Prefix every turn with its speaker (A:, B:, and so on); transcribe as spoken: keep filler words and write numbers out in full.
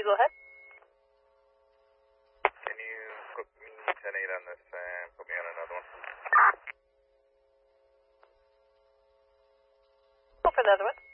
A: you go ahead?
B: Can you put me ten eight on this and put me on another one?
A: Go for the other one.